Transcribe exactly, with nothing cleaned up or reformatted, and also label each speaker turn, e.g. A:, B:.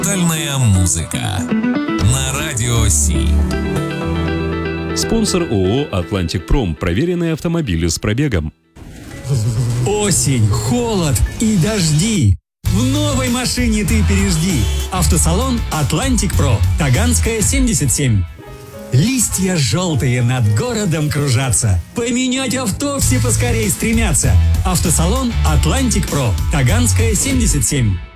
A: Тотальная музыка на Радио Си.
B: Спонсор ООО «Атлантик Пром». Проверенные автомобили с пробегом.
C: Осень, холод и дожди. В новой машине ты пережди. Автосалон «Атлантик Про». Таганская, семьдесят семь. Листья желтые над городом кружатся. Поменять авто все поскорей стремятся. Автосалон «Атлантик Про». Таганская, семьдесят семь.